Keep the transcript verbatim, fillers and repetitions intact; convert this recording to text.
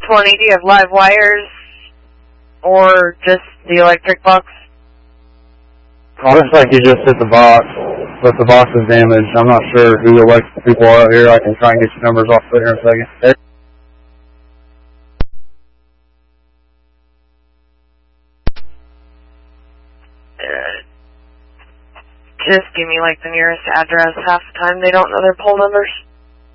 twenty, do you have live wires or just the electric box? Oh, looks like you just hit the box, but the box is damaged. I'm not sure who the electrical people are out here. I can try and get your numbers off there in a second. Okay. Uh, just give me like the nearest address. Half the time they don't know their pole numbers.